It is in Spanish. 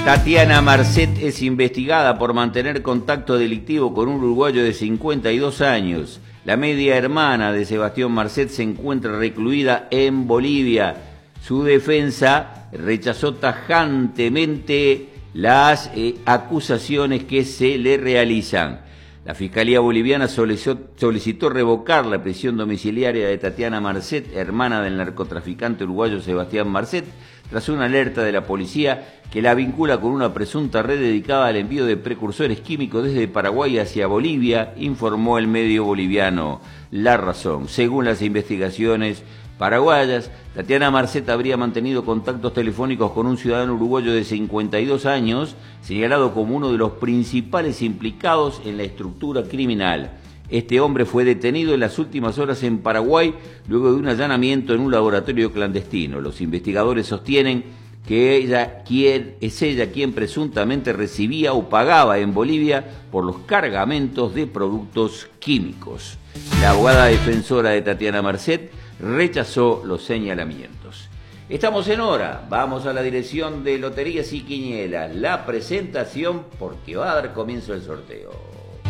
Tatiana Marcet es investigada por mantener contacto delictivo con un uruguayo de 52 años. La media hermana de Sebastián Marcet se encuentra recluida en Bolivia. Su defensa rechazó tajantemente las acusaciones que se le realizan. La Fiscalía Boliviana solicitó revocar la prisión domiciliaria de Tatiana Marcet, hermana del narcotraficante uruguayo Sebastián Marcet, tras una alerta de la policía que la vincula con una presunta red dedicada al envío de precursores químicos desde Paraguay hacia Bolivia, informó el medio boliviano La Razón. Según las investigaciones paraguayas, Tatiana Marcet habría mantenido contactos telefónicos con un ciudadano uruguayo de 52 años, señalado como uno de los principales implicados en la estructura criminal. Este hombre fue detenido en las últimas horas en Paraguay luego de un allanamiento en un laboratorio clandestino. Los investigadores sostienen que es ella quien presuntamente recibía o pagaba en Bolivia por los cargamentos de productos químicos. La abogada defensora de Tatiana Marcet rechazó los señalamientos. Estamos en hora, vamos a la dirección de Loterías y Quinielas, la presentación porque va a dar comienzo el sorteo.